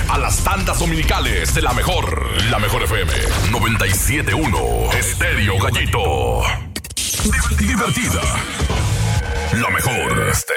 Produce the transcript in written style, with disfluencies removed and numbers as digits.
a las tandas dominicales de la mejor FM 97.1 Estéreo Gallito. Divertida. La mejor.